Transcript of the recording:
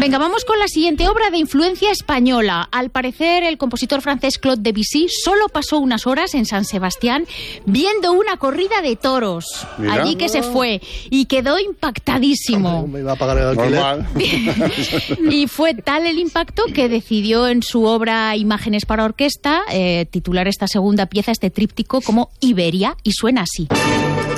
Venga, vamos con la siguiente obra de influencia española. Al parecer, el compositor francés Claude Debussy solo pasó unas horas en San Sebastián viendo una corrida de toros. Mira. Allí que se fue y quedó impactadísimo. Me iba a pagar el alquiler. Normal. Y fue tal el impacto que decidió en su obra Imágenes para orquesta titular esta segunda pieza, este tríptico, como Iberia, y suena así.